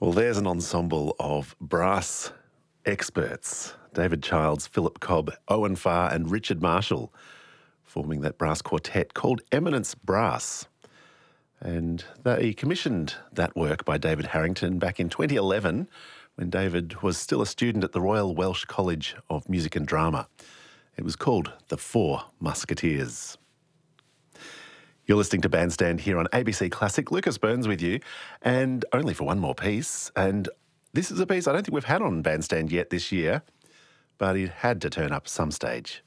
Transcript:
Well, there's an ensemble of brass experts. David Childs, Philip Cobb, Owen Farr and Richard Marshall forming that brass quartet called Eminence Brass. And they commissioned that work by David Harrington back in 2011 when David was still a student at the Royal Welsh College of Music and Drama. It was called The Four Musketeers. You're listening to Bandstand here on ABC Classic. Lucas Burns with you, and only for one more piece. And this is a piece I don't think we've had on Bandstand yet this year, but it had to turn up some stage.